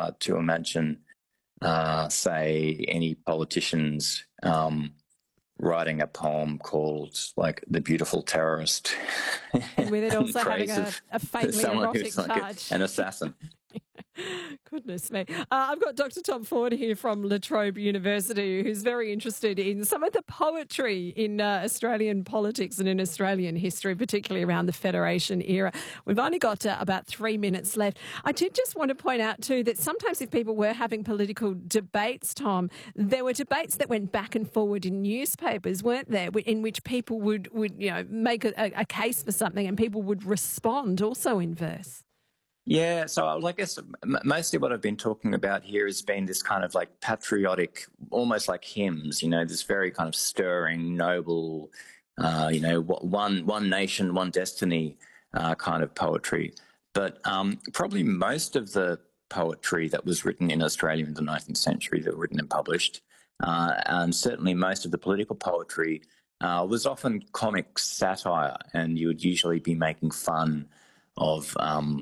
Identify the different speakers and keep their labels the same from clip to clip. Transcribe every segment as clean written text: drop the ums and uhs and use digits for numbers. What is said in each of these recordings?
Speaker 1: hard to imagine, say, any politicians writing a poem called, like, The Beautiful Terrorist.
Speaker 2: And with it also having
Speaker 1: praise
Speaker 2: a faintly
Speaker 1: someone
Speaker 2: erotic
Speaker 1: who's like
Speaker 2: touch.
Speaker 1: an assassin.
Speaker 2: Goodness me. I've got Dr. Tom Ford here from La Trobe University, who's very interested in some of the poetry in Australian politics and in Australian history, particularly around the Federation era. We've only got about 3 minutes left. I did just want to point out too that sometimes if people were having political debates, Tom, there were debates that went back and forward in newspapers, weren't there, in which people would make a case for something and people would respond also in verse.
Speaker 1: Yeah, so I guess mostly what I've been talking about here has been this kind of like patriotic, almost like hymns, this very kind of stirring, noble, one nation, one destiny kind of poetry. But probably most of the poetry that was written in Australia in the 19th century that were written and published, and certainly most of the political poetry was often comic satire, and you would usually be making fun of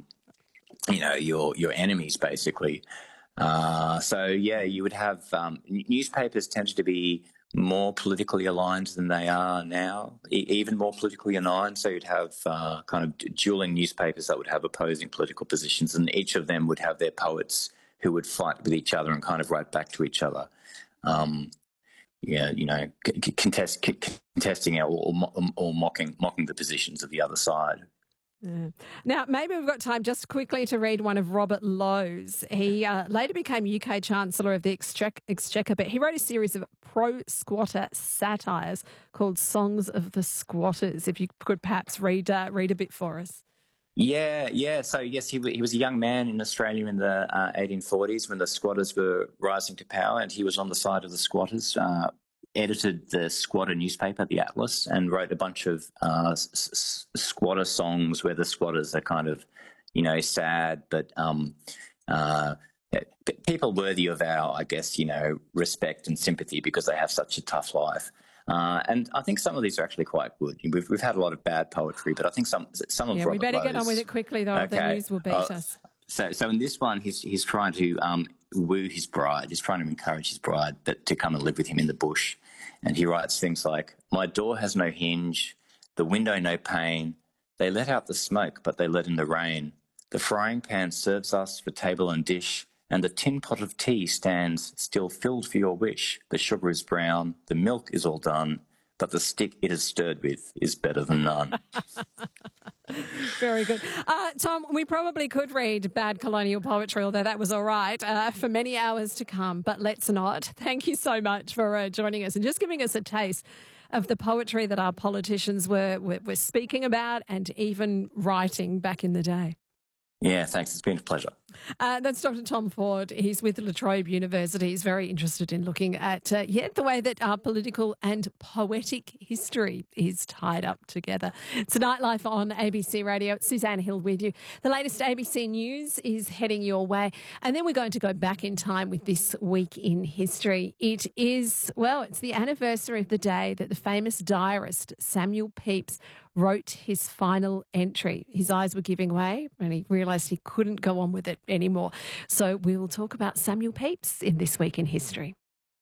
Speaker 1: your enemies, basically. So you would have newspapers tended to be more politically aligned than they are now, even more politically aligned. So you'd have kind of dueling newspapers that would have opposing political positions, and each of them would have their poets who would fight with each other and kind of write back to each other. Contesting or mocking the positions of the other side.
Speaker 2: Yeah. Now, maybe we've got time just quickly to read one of Robert Lowe's. He later became UK Chancellor of the Exchequer, but he wrote a series of pro-squatter satires called Songs of the Squatters. If you could perhaps read a bit for us.
Speaker 1: Yeah. So, yes, he was a young man in Australia in the 1840s when the squatters were rising to power, and he was on the side of the squatters, edited the squatter newspaper, The Atlas, and wrote a bunch of squatter songs where the squatters are kind of, sad, but people worthy of our, I guess, respect and sympathy because they have such a tough life. And I think some of these are actually quite good. We've had a lot of bad poetry, but I think some of
Speaker 2: we better get on with it quickly, though. Okay. The news will beat us.
Speaker 1: So in this one, he's trying to woo his bride. He's trying to encourage his bride to come and live with him in the bush. And he writes things like, "My door has no hinge, the window no pane. They let out the smoke, but they let in the rain. The frying pan serves us for table and dish, and the tin pot of tea stands still filled for your wish. The sugar is brown, the milk is all done, but the stick it is stirred with is better than none."
Speaker 2: Very good. Tom, we probably could read bad colonial poetry, although that was all right, for many hours to come, but let's not. Thank you so much for joining us and just giving us a taste of the poetry that our politicians were speaking about and even writing back in the day.
Speaker 1: Yeah, thanks. It's been a pleasure.
Speaker 2: That's Dr. Tom Ford. He's with La Trobe University. He's very interested in looking at the way that our political and poetic history is tied up together. It's Nightlife on ABC Radio. It's Suzanne Hill with you. The latest ABC News is heading your way. And then we're going to go back in time with This Week in History. It is, it's the anniversary of the day that the famous diarist Samuel Pepys wrote his final entry. His eyes were giving way and he realised he couldn't go on with it anymore. So we will talk about Samuel Pepys in This Week in History.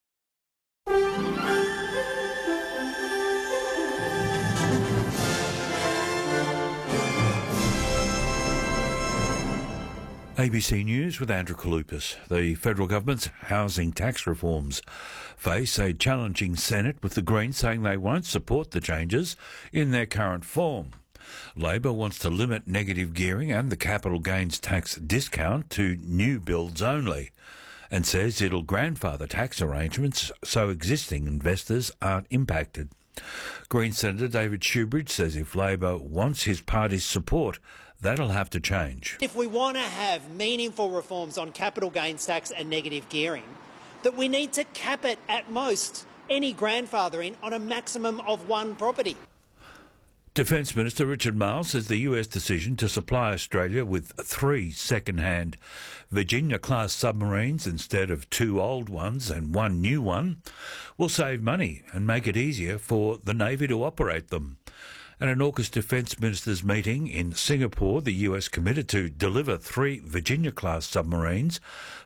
Speaker 3: ABC News with Andrew Kalupas. The federal government's housing tax reforms face a challenging Senate, with the Greens saying they won't support the changes in their current form. Labor wants to limit negative gearing and the capital gains tax discount to new builds only, and says it'll grandfather tax arrangements so existing investors aren't impacted. Green Senator David Shoebridge says if Labor wants his party's support, that'll have to change.
Speaker 4: If we want to have meaningful reforms on capital gains tax and negative gearing, that we need to cap it at most, any grandfathering, on a maximum of one property.
Speaker 3: Defence Minister Richard Marles says the US decision to supply Australia with 3 second-hand Virginia-class submarines instead of 2 old ones and 1 new one will save money and make it easier for the Navy to operate them. At an AUKUS Defence Ministers meeting in Singapore, the US committed to deliver 3 Virginia-class submarines